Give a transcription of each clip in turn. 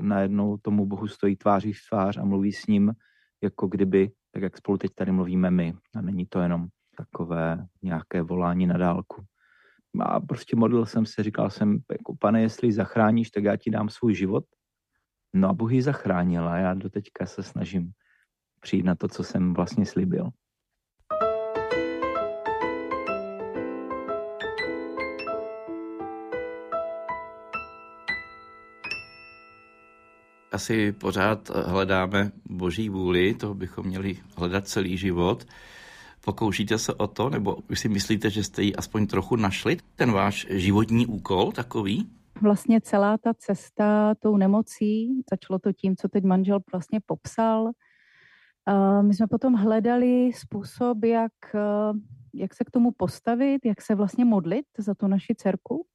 najednou tomu Bohu stojí tváří v tvář a mluví s ním, jako kdyby, tak jak spolu teď tady mluvíme my. A není to jenom takové nějaké volání na dálku. A prostě modlil jsem se, říkal jsem, jako, Pane, jestli ji zachráníš, tak já ti dám svůj život. No a Bůh ji zachránil a já doteďka se snažím přijít na to, co jsem vlastně slíbil. Asi pořád hledáme Boží vůli, to bychom měli hledat celý život. Pokoušíte se o to, nebo už si myslíte, že jste ji aspoň trochu našli? Ten váš životní úkol takový? Vlastně celá ta cesta tou nemocí, začalo to tím, co teď manžel vlastně popsal. My jsme potom hledali způsob, jak se k tomu postavit, jak se vlastně modlit za tu naši dcerku,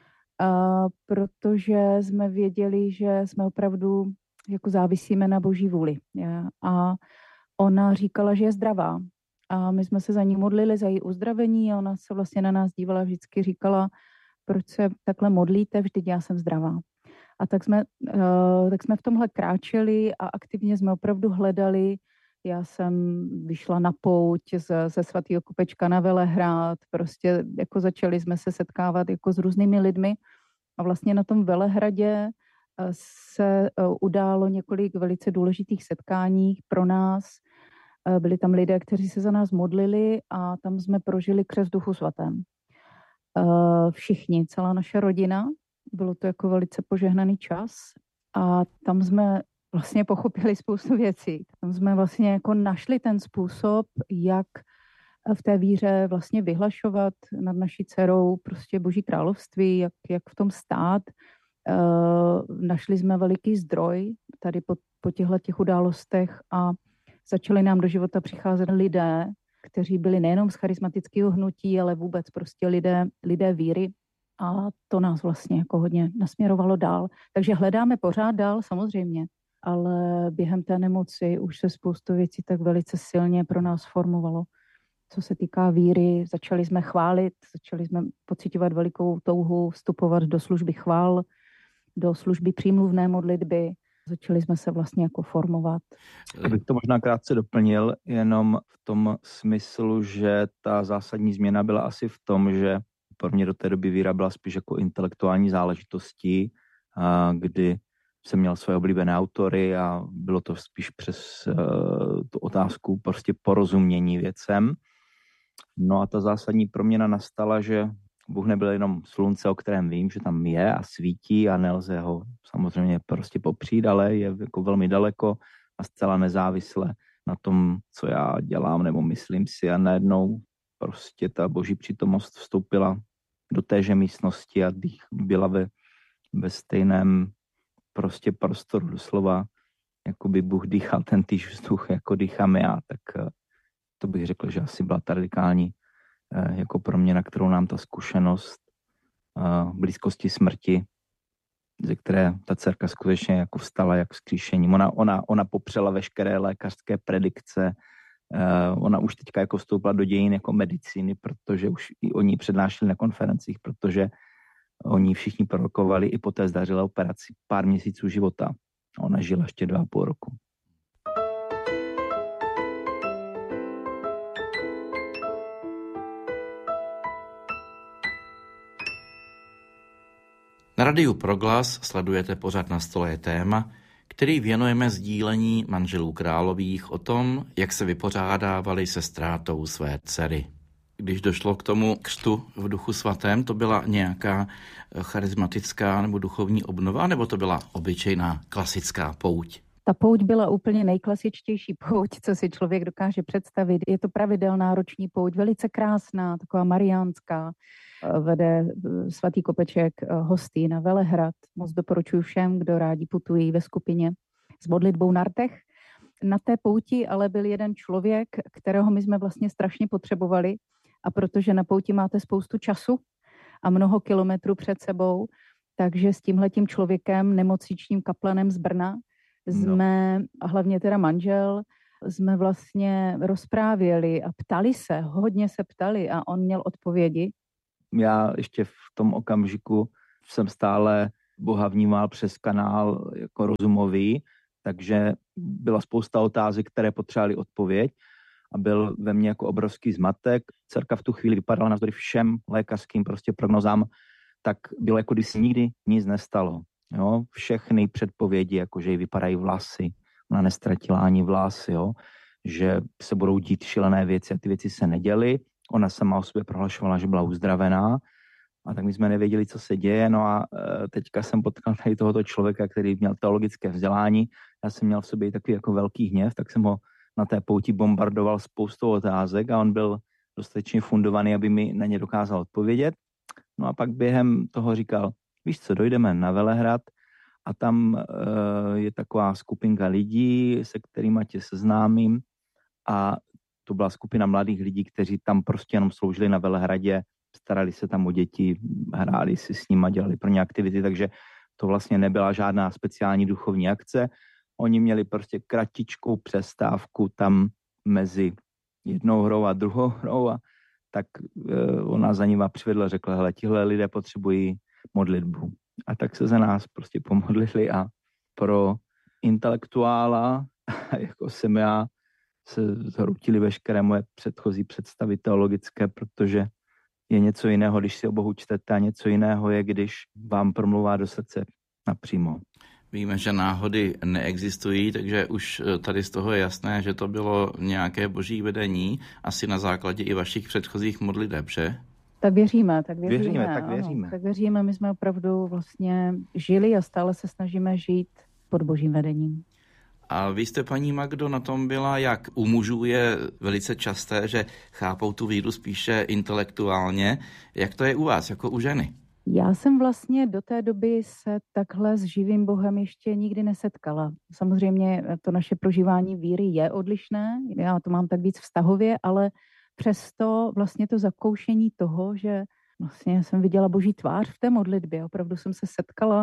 protože jsme věděli, že jsme opravdu jako závisíme na Boží vůli. A ona říkala, že je zdravá. A my jsme se za ní modlili, za její uzdravení a ona se vlastně na nás dívala, vždycky říkala, proč se takhle modlíte, vždyť já jsem zdravá. A tak jsme v tomhle kráčeli a aktivně jsme opravdu hledali. Já jsem vyšla na pouť ze svatého Kopečka na Velehrad, prostě jako začali jsme se setkávat jako s různými lidmi a vlastně na tom Velehradě se událo několik velice důležitých setkání pro nás. Byli tam lidé, kteří se za nás modlili a tam jsme prožili křest Duchu svatém. Všichni, celá naše rodina, bylo to jako velice požehnaný čas a tam jsme vlastně pochopili spoustu věcí. Tam jsme vlastně jako našli ten způsob, jak v té víře vlastně vyhlašovat nad naší dcerou prostě Boží království, jak v tom stát. Našli jsme veliký zdroj tady po těchto událostech a začali nám do života přicházet lidé, kteří byli nejenom z charismatického hnutí, ale vůbec prostě lidé víry a to nás vlastně jako hodně nasměrovalo dál. Takže hledáme pořád dál samozřejmě, ale během té nemoci už se spoustu věcí tak velice silně pro nás formovalo. Co se týká víry, začali jsme chválit, začali jsme pociťovat velikou touhu vstupovat do služby chvál, do služby přímluvné modlitby. Začali jsme se vlastně jako formovat. Abych to možná krátce doplnil, jenom v tom smyslu, že ta zásadní změna byla asi v tom, že pro mě do té doby víra byla spíš jako intelektuální záležitostí, kdy jsem měl své oblíbené autory a bylo to spíš přes tu otázku prostě porozumění věcem. No a ta zásadní proměna nastala, že Bůh nebyl jenom slunce, o kterém vím, že tam je a svítí a nelze ho samozřejmě prostě popřít, ale je jako velmi daleko a zcela nezávisle na tom, co já dělám nebo myslím si a najednou prostě ta Boží přítomnost vstoupila do téže místnosti a byla ve stejném prostě prostoru doslova, jako by Bůh dýchal ten týž vzduch, jako dýchám já, tak to bych řekl, že asi byla ta radikální jako proměna, kterou nám ta zkušenost blízkosti smrti, ze které ta dcerka skutečně jako vstala jak vzkříšením. Ona popřela veškeré lékařské predikce, ona už teďka jako vstoupila do dějin jako medicíny, protože už i oni přednášeli na konferencích, protože oni všichni prorokovali i po té zdařilé operaci pár měsíců života. Ona žila ještě 2,5 roku. Na Radiu Proglas sledujete pořad Na stole je téma, který věnujeme sdílení manželů Králových o tom, jak se vypořádávali se ztrátou své dcery. Když došlo k tomu křtu v Duchu svatém, to byla nějaká charismatická nebo duchovní obnova, nebo to byla obyčejná klasická pouť? Ta pouť byla úplně nejklasičtější pouť, co si člověk dokáže představit. Je to pravidelná roční pouť, velice krásná, taková mariánská. Vede svatý Kopeček hosty na Velehrad. Moc doporučuji všem, kdo rádi putují ve skupině s modlitbou na rtech. Na té pouti ale byl jeden člověk, kterého my jsme vlastně strašně potřebovali a protože na pouti máte spoustu času a mnoho kilometrů před sebou, takže s tímhletím člověkem, nemocničním kaplanem z Brna, jsme, a hlavně teda manžel, jsme vlastně rozprávěli a ptali se, hodně se ptali a on měl odpovědi. Já ještě v tom okamžiku jsem stále Boha vnímal přes kanál jako rozumový, takže byla spousta otázek, které potřebovaly odpověď a byl ve mně jako obrovský zmatek. Dcerka v tu chvíli vypadala navzdory všem lékařským prostě prognozám, tak bylo jako když se nikdy nic nestalo. Jo? Všechny předpovědi, jako že jí vypadají vlasy, ona nestratila ani vlasy, jo? Že se budou dít šílené věci a ty věci se neděly. Ona sama o sobě prohlašovala, že byla uzdravená, a tak my jsme nevěděli, co se děje. No a teďka jsem potkal tady tohoto člověka, který měl teologické vzdělání. Já jsem měl v sobě takový jako velký hněv, tak jsem ho na té pouti bombardoval spoustou otázek a on byl dostatečně fundovaný, aby mi na ně dokázal odpovědět. No a pak během toho říkal, víš co, dojdeme na Velehrad a tam je taková skupinka lidí, se kterýma tě seznámím, a to byla skupina mladých lidí, kteří tam prostě jenom sloužili na Velehradě, starali se tam o děti, hráli si s nimi, dělali pro ně aktivity, takže to vlastně nebyla žádná speciální duchovní akce. Oni měli prostě kratičkou přestávku tam mezi jednou hrou a druhou hrou, a tak ona za nima přivedla, řekla, hele, tihle lidé potřebují modlitbu. A tak se za nás prostě pomodlili a pro intelektuála, jako jsem já, se zhroutily veškeré moje předchozí představy teologické, protože je něco jiného, když si o Bohu čtete, a něco jiného je, když vám promluvá do srdce napřímo. Víme, že náhody neexistují, takže už tady z toho je jasné, že to bylo nějaké boží vedení, asi na základě i vašich předchozích modliteb, že? Tak věříme. Tak věříme, my jsme opravdu vlastně žili a stále se snažíme žít pod božím vedením. A vy jste, paní Magdo, na tom byla jak? U mužů je velice časté, že chápou tu víru spíše intelektuálně. Jak to je u vás, jako u ženy? Já jsem vlastně do té doby se takhle s živým Bohem ještě nikdy nesetkala. Samozřejmě to naše prožívání víry je odlišné, já to mám tak víc vztahově, ale přesto vlastně to zakoušení toho, že vlastně jsem viděla boží tvář v té modlitbě, opravdu jsem se setkala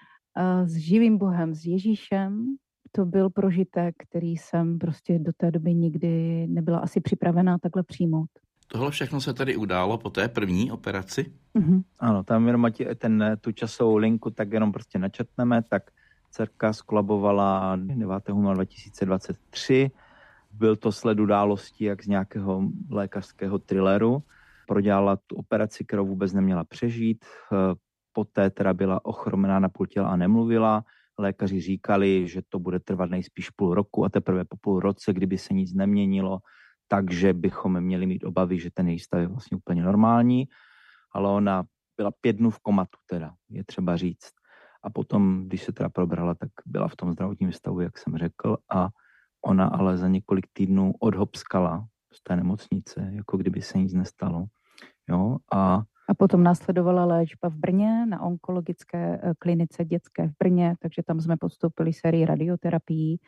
s živým Bohem, s Ježíšem. To byl prožitek, který jsem prostě do té doby nikdy nebyla asi připravená takhle přijmout. Tohle všechno se tady událo po té první operaci? Mm-hmm. Ano, tam jenom tu časovou linku tak jenom prostě načetneme, tak dcerka skolabovala 9. února 2023. Byl to sled událostí jak z nějakého lékařského thrilleru. Prodělala tu operaci, kterou vůbec neměla přežít. Poté teda byla ochromená na půl těla a nemluvila. Lékaři říkali, že to bude trvat nejspíš půl roku a teprve po půl roce, kdyby se nic neměnilo, takže bychom měli mít obavy, že ten její stav je vlastně úplně normální. Ale ona byla 5 dnů v komatu teda, je třeba říct. A potom, když se teda probrala, tak byla v tom zdravotním stavu, jak jsem řekl, a ona ale za několik týdnů odhopskala z té nemocnice, jako kdyby se nic nestalo. Jo? A potom následovala léčba v Brně na onkologické klinice dětské v Brně, takže tam jsme podstoupili sérii radioterapií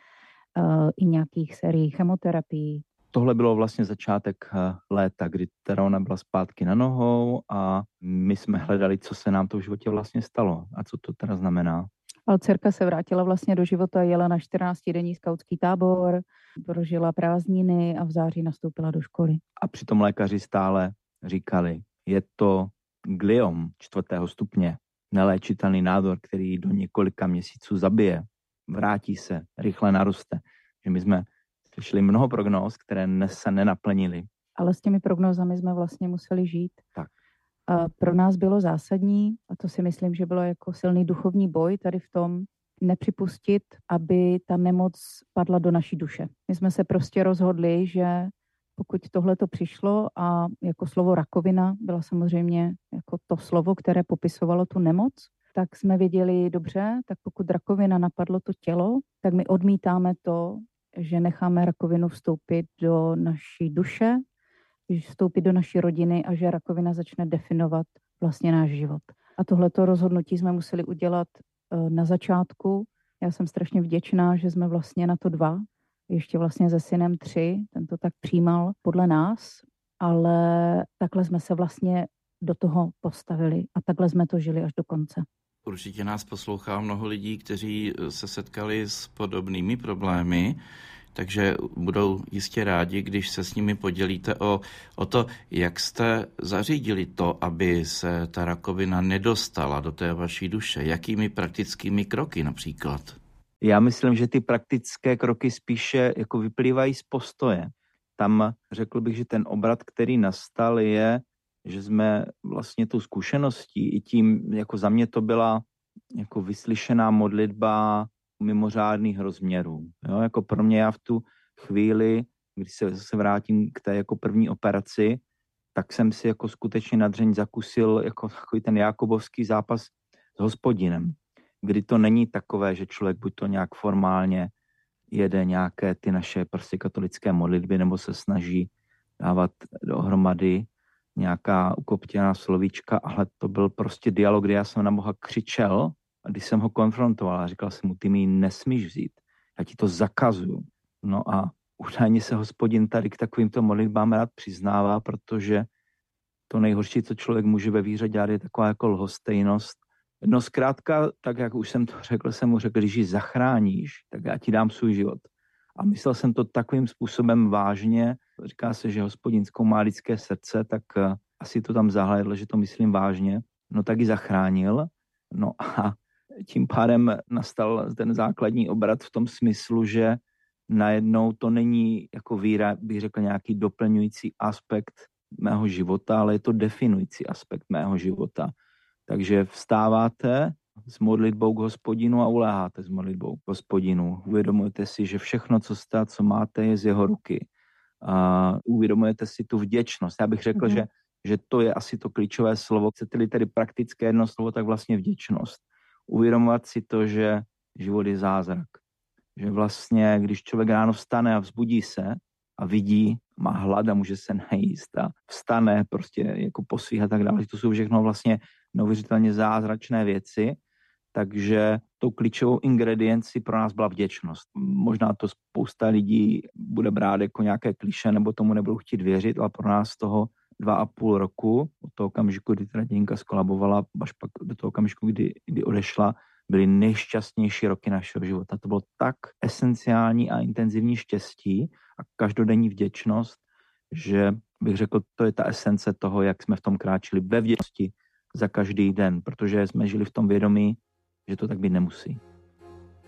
i nějakých sérií chemoterapií. Tohle bylo vlastně začátek léta, kdy teda ona byla zpátky na nohou a my jsme hledali, co se nám to v životě vlastně stalo a co to teda znamená. Ale dcerka se vrátila vlastně do života, jela na 14denní skautský tábor, prožila prázdniny a v září nastoupila do školy. A přitom lékaři stále říkali, je to gliom 4. stupně, neléčitelný nádor, který do několika měsíců zabije, vrátí se, rychle naroste. Že my jsme slyšeli mnoho prognóz, které se nenaplnily. Ale s těmi prognózami jsme vlastně museli žít. Tak. A pro nás bylo zásadní, a to si myslím, že bylo jako silný duchovní boj tady v tom, nepřipustit, aby ta nemoc padla do naší duše. My jsme se prostě rozhodli, že pokud tohle to přišlo a jako slovo rakovina byla samozřejmě jako to slovo, které popisovalo tu nemoc, tak jsme věděli, dobře, tak pokud rakovina napadlo to tělo, tak my odmítáme to, že necháme rakovinu vstoupit do naší duše, vstoupit do naší rodiny a že rakovina začne definovat vlastně náš život. A tohleto rozhodnutí jsme museli udělat na začátku. Já jsem strašně vděčná, že jsme vlastně na to 2, ještě vlastně se synem 3, ten to tak přijímal podle nás, ale takhle jsme se vlastně do toho postavili a takhle jsme to žili až do konce. Určitě nás poslouchá mnoho lidí, kteří se setkali s podobnými problémy, takže budou jistě rádi, když se s nimi podělíte o to, jak jste zařídili to, aby se ta rakovina nedostala do té vaší duše. Jakými praktickými kroky například? Já myslím, že ty praktické kroky spíše jako vyplývají z postoje. Tam řekl bych, že ten obrat, který nastal, je, že jsme vlastně tou zkušeností i tím, jako za mě to byla jako vyslyšená modlitba mimořádných rozměrů. Jo? Jako pro mě, já v tu chvíli, když se vrátím k té jako první operaci, tak jsem si jako skutečně na dřeň zakusil jako takový ten jakobovský zápas s Hospodinem, kdy to není takové, že člověk buď to nějak formálně jede nějaké ty naše prostě katolické modlitby nebo se snaží dávat dohromady nějaká ukoptěná slovíčka, ale to byl prostě dialog, kdy já jsem na Boha křičel a když jsem ho konfrontoval a říkal jsem mu, ty mi ji nesmíš vzít, já ti to zakazuju. No a údajně se Hospodin tady k takovýmto modlitbám rád přiznává, protože to nejhorší, co člověk může ve víře dělat, je taková jako lhostejnost. No zkrátka, tak jak už jsem to řekl, jsem mu řekl, když ji zachráníš, tak já ti dám svůj život. A myslel jsem to takovým způsobem vážně. Říká se, že Hospodin zkoumá lidské srdce, tak asi to tam zahlédl, že to myslím vážně. No tak ji zachránil. No a tím pádem nastal ten základní obrat v tom smyslu, že najednou to není jako víra, bych řekl, nějaký doplňující aspekt mého života, ale je to definující aspekt mého života. Takže vstáváte s modlitbou k Hospodinu a uléháte s modlitbou k Hospodinu. Uvědomujete si, že všechno, co jste, co máte, je z jeho ruky. A uvědomujete si tu vděčnost. Já bych řekl, že to je asi to klíčové slovo. Chcete-li tedy praktické jedno slovo, tak vlastně vděčnost. Uvědomovat si to, že život je zázrak. Že vlastně, když člověk ráno vstane a vzbudí se a vidí, má hlad a může se najíst a vstane prostě jako po svých a tak dále. To jsou všechno vlastně neuvěřitelně zázračné věci, takže tou klíčovou ingrediencí pro nás byla vděčnost. Možná to spousta lidí bude brát jako nějaké klišé, nebo tomu nebudou chtít věřit, ale pro nás toho 2,5 roku, od toho okamžiku, kdy teda Děnka skolabovala, až pak do toho okamžiku, kdy odešla, byly nejšťastnější roky našeho života. To bylo tak esenciální a intenzivní štěstí a každodenní vděčnost, že bych řekl, to je ta esence toho, jak jsme v tom kráčeli ve vděčnosti za každý den, protože jsme žili v tom vědomí, že to tak být nemusí.